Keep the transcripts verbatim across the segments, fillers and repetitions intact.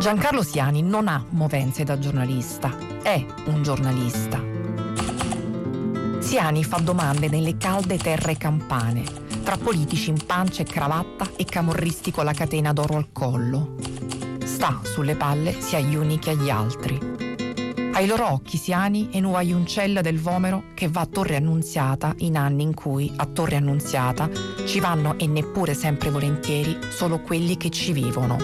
Giancarlo Siani non ha movenze da giornalista, è un giornalista. Siani fa domande nelle calde terre campane, tra politici in pancia e cravatta e camorristi con la catena d'oro al collo. Sta sulle palle sia agli uni che agli altri. Ai loro occhi Siani è nuova Ioncella del Vomero che va a Torre Annunziata in anni in cui a Torre Annunziata ci vanno e neppure sempre volentieri solo quelli che ci vivono.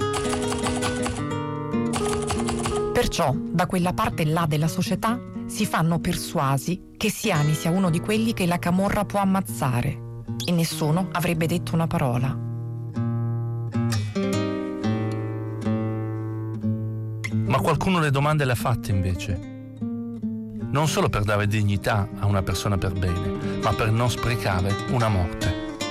Perciò da quella parte là della società si fanno persuasi che Siani sia uno di quelli che la camorra può ammazzare e nessuno avrebbe detto una parola. Ma qualcuno le domande le ha fatte invece. Non solo per dare dignità a una persona per bene, ma per non sprecare una morte.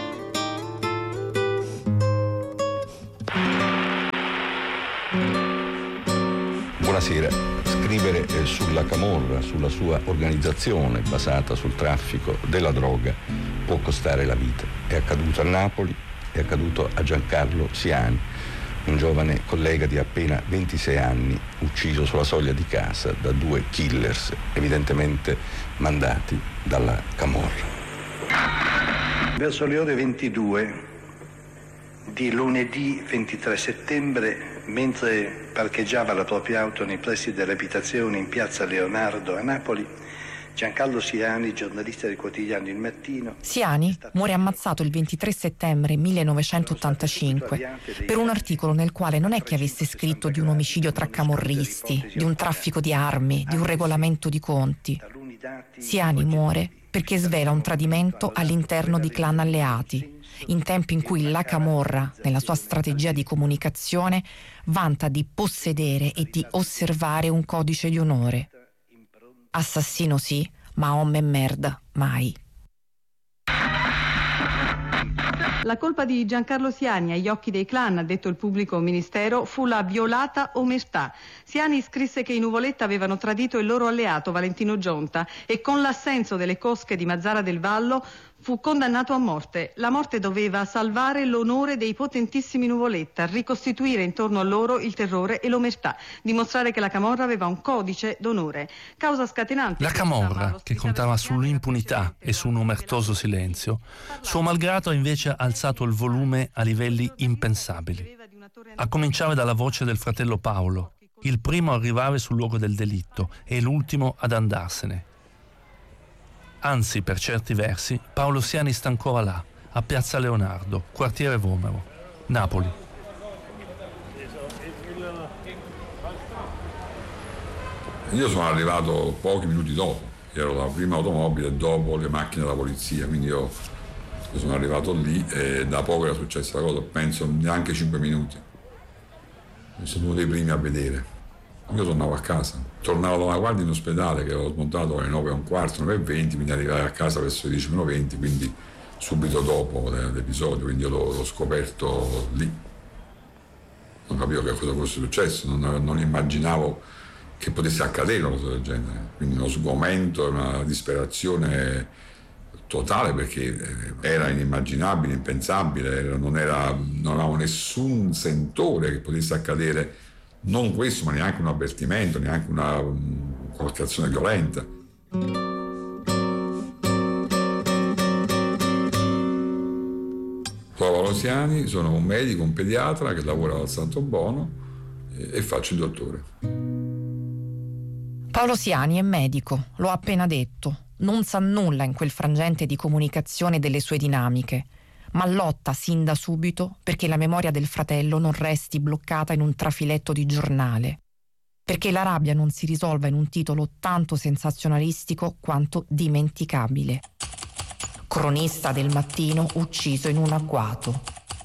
Buonasera. Scrivere sulla camorra, sulla sua organizzazione basata sul traffico della droga può costare la vita. È accaduto a Napoli, è accaduto a Giancarlo Siani, un giovane collega di appena ventisei anni, ucciso sulla soglia di casa da due killers, evidentemente mandati dalla camorra. Verso le ore ventidue di lunedì ventitré settembre, mentre parcheggiava la propria auto nei pressi dell'abitazione in piazza Leonardo a Napoli, Giancarlo Siani, giornalista del quotidiano Il Mattino. Siani muore ammazzato il ventitré settembre millenovecentottantacinque per un articolo nel quale non è che avesse scritto di un omicidio tra camorristi, di un traffico di armi, di un regolamento di conti. Siani muore perché svela un tradimento all'interno di clan alleati, in tempi in cui la camorra, nella sua strategia di comunicazione, vanta di possedere e di osservare un codice di onore. Assassino sì, ma homme merda mai. La colpa di Giancarlo Siani agli occhi dei clan, ha detto il pubblico ministero, fu la violata omertà. Siani scrisse che i Nuvoletta avevano tradito il loro alleato Valentino Gionta e con l'assenso delle cosche di Mazzara del Vallo fu condannato a morte. La morte doveva salvare l'onore dei potentissimi Nuvoletta, ricostituire intorno a loro il terrore e l'omertà, dimostrare che la camorra aveva un codice d'onore. Causa scatenante. La camorra, che contava sull'impunità e su un omertoso silenzio, suo malgrado ha invece alzato il volume a livelli impensabili. A cominciare dalla voce del fratello Paolo, il primo a arrivare sul luogo del delitto e l'ultimo ad andarsene. Anzi, per certi versi, Paolo Siani sta ancora là, a Piazza Leonardo, quartiere Vomero, Napoli. Io sono arrivato pochi minuti dopo, ero la prima automobile dopo le macchine della polizia, quindi io sono arrivato lì e da poco era successa la cosa, penso neanche cinque minuti. Sono uno dei primi a vedere. Io tornavo a casa, tornavo da una guardia in ospedale che avevo smontato alle nove e un quarto, nove e venti, quindi arrivai a casa verso le dieci meno venti, quindi subito dopo l'episodio, quindi io l'ho, l'ho scoperto lì. Non capivo che cosa fosse successo, non, non immaginavo che potesse accadere una cosa del genere, quindi uno sgomento, una disperazione totale perché era inimmaginabile, impensabile, era, non, era, non avevamo nessun sentore che potesse accadere. Non questo, ma neanche un avvertimento, neanche una um, qualche azione violenta. Sono Paolo Siani, sono un medico, un pediatra che lavora al Santo Bono e, e faccio il dottore. Paolo Siani è medico, l'ho appena detto. Non sa nulla in quel frangente di comunicazione delle sue dinamiche, ma lotta sin da subito perché la memoria del fratello non resti bloccata in un trafiletto di giornale, perché la rabbia non si risolva in un titolo tanto sensazionalistico quanto dimenticabile. Cronista del Mattino ucciso in un agguato.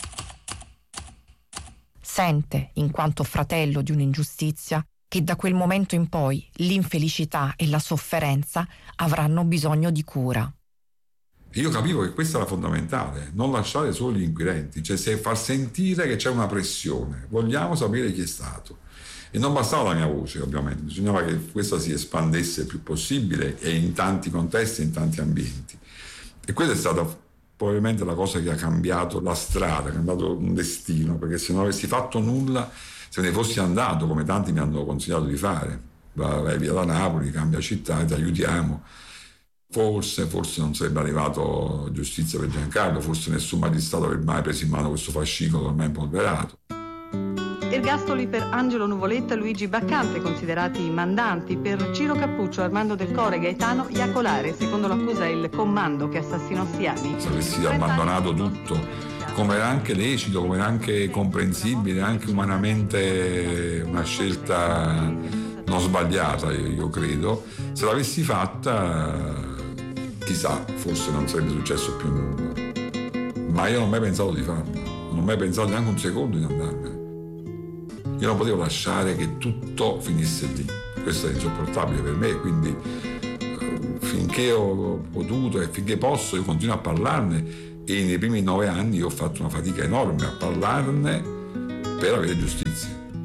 Sente, in quanto fratello di un'ingiustizia, che da quel momento in poi l'infelicità e la sofferenza avranno bisogno di cura. Io capivo che questo era fondamentale, non lasciare solo gli inquirenti, cioè se far sentire che c'è una pressione, vogliamo sapere chi è stato. E non bastava la mia voce, ovviamente, bisognava che questa si espandesse il più possibile e in tanti contesti, in tanti ambienti. E questa è stata probabilmente la cosa che ha cambiato la strada, che ha cambiato un destino, perché se non avessi fatto nulla se ne fossi andato, come tanti mi hanno consigliato di fare. Vai via da Napoli, cambia città, ti aiutiamo. Forse, forse non sarebbe arrivato giustizia per Giancarlo, forse nessun magistrato avrebbe mai preso in mano questo fascicolo ormai impolverato. Ergastoli per Angelo Nuvoletta e Luigi Baccante, considerati mandanti, per Ciro Cappuccio, Armando Del Core, Gaetano Iacolare. Secondo l'accusa è il comando che assassinò Siani. Se avessi abbandonato tutto, come era anche lecito, come era anche comprensibile, anche umanamente una scelta non sbagliata, io credo, se l'avessi fatta, chissà, forse non sarebbe successo più nulla. Ma io non ho mai pensato di farlo, non ho mai pensato neanche un secondo di andarmene. Io non potevo lasciare che tutto finisse lì. Questo è insopportabile per me, quindi eh, finché ho potuto e finché posso io continuo a parlarne, e nei primi nove anni io ho fatto una fatica enorme a parlarne per avere giustizia.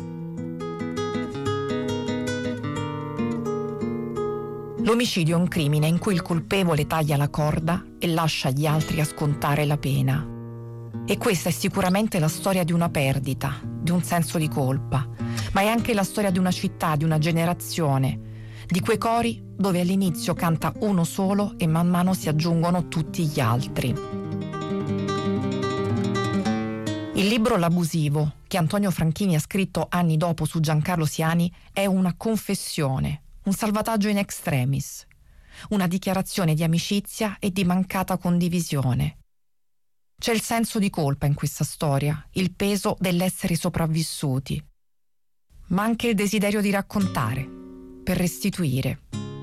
L'omicidio è un crimine in cui il colpevole taglia la corda e lascia gli altri a scontare la pena. E questa è sicuramente la storia di una perdita, di un senso di colpa, ma è anche la storia di una città, di una generazione, di quei cori dove all'inizio canta uno solo e man mano si aggiungono tutti gli altri. Il libro L'abusivo, che Antonio Franchini ha scritto anni dopo su Giancarlo Siani, è una confessione, un salvataggio in extremis, una dichiarazione di amicizia e di mancata condivisione. C'è il senso di colpa in questa storia, il peso dell'essere sopravvissuti, ma anche il desiderio di raccontare, per restituire.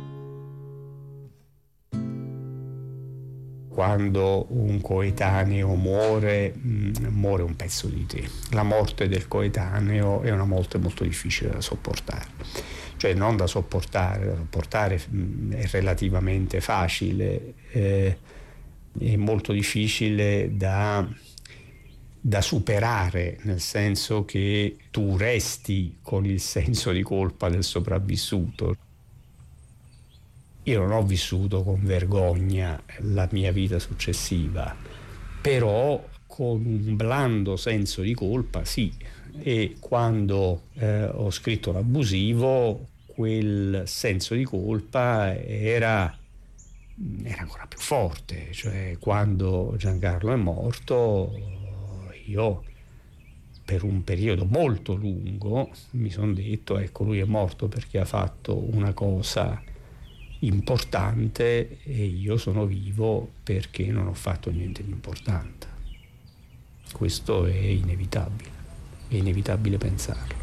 Quando un coetaneo muore, muore un pezzo di te. La morte del coetaneo è una morte molto difficile da sopportare. Cioè non da sopportare, da sopportare è relativamente facile, eh, è molto difficile da, da superare, nel senso che tu resti con il senso di colpa del sopravvissuto. Io non ho vissuto con vergogna la mia vita successiva, però con un blando senso di colpa sì, e quando eh, ho scritto L'abusivo quel senso di colpa era era ancora più forte, cioè quando Giancarlo è morto io per un periodo molto lungo mi sono detto ecco, lui è morto perché ha fatto una cosa importante e io sono vivo perché non ho fatto niente di importante. Questo è inevitabile, è inevitabile pensarlo.